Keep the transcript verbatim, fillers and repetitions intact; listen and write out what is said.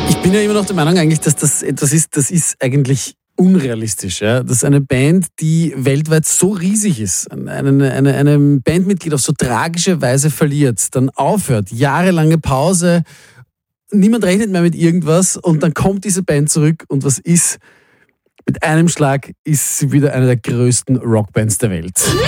Ich bin ja immer noch der Meinung eigentlich, dass das etwas ist, das ist eigentlich unrealistisch. Ja? Dass eine Band, die weltweit so riesig ist, eine, eine, eine Bandmitglied auf so tragische Weise verliert, dann aufhört, jahrelange Pause, niemand rechnet mehr mit irgendwas und dann kommt diese Band zurück und was ist? Mit einem Schlag ist sie wieder eine der größten Rockbands der Welt.